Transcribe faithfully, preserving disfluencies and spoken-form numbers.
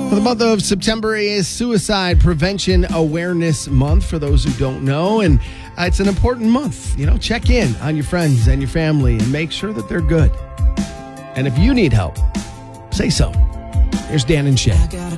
Well, the month of September is Suicide Prevention Awareness Month, for those who don't know. And uh, it's an important month. You know, check in on your friends and your family and make sure that they're good. And if you need help, say so. Here's Dan and Shay. I got a